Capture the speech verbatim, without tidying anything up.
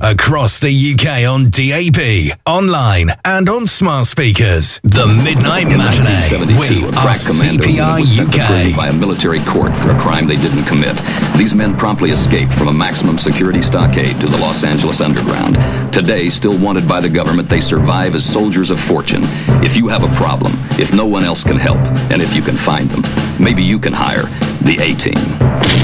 across the U K on D A B, online and on smart speakers. The Midnight Matinee. We a are crack commando C P I unit was sent U to prison K. by a military court for a crime they didn't commit. These men promptly escaped from a maximum security stockade to the Los Angeles underground. Today, still wanted by the government, they survive as soldiers of fortune. If you have a problem, if no one else can help, and if you can find them, maybe you can hire the A-Team.